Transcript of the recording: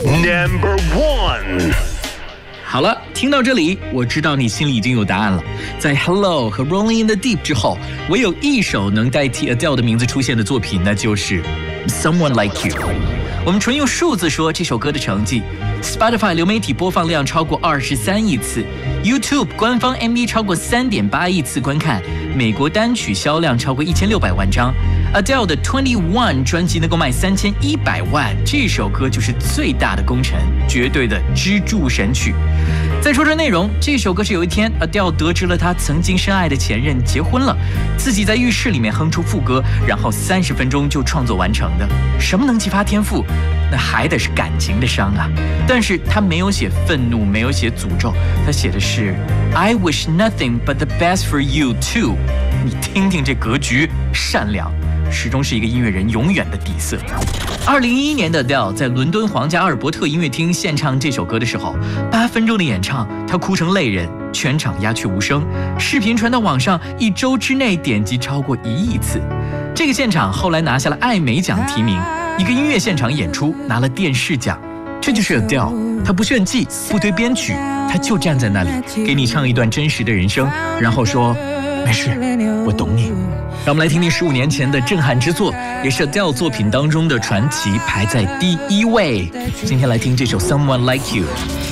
Number 1。 好了，听到这里，我知道你心里已经有答案了。在 Hello 和 Rolling in the Deep 之后，唯有一首能代替 Adele 的名字出现的作品，那就是 Someone Like You。我们纯用数字说这首歌的成绩 ，Spotify 流媒体播放量超过23亿次 ，YouTube 官方 MV 超过3.8亿次观看，美国单曲销量超过1600万张。Adele 的 21专辑能够卖3100万，这首歌就是最大的功臣，绝对的支柱神曲。再说这内容，这首歌是有一天 Adele 得知了她曾经深爱的前任结婚了，自己在浴室里面哼出副歌，然后30分钟就创作完成的。什么能激发天赋？那还得是感情的伤啊！但是他没有写愤怒，没有写诅咒，他写的是 I wish nothing but the best for you too。你听听这格局，善良始终是一个音乐人永远的底色。2011年的 Adele 在伦敦皇家阿尔伯特音乐厅献唱这首歌的时候，8分钟的演唱，她哭成泪人，全场鸦雀无声。视频传到网上，1周之内点击超过1亿次。这个现场后来拿下了艾美奖提名，一个音乐现场演出拿了电视奖。这就是 Adele， 她不炫技，不堆编曲，她就站在那里，给你唱一段真实的人生，然后说没事，我懂你。让我们来听听15年前的震撼之作，也是 Adele 作品当中的传奇，排在第1位。今天来听这首 Someone Like You。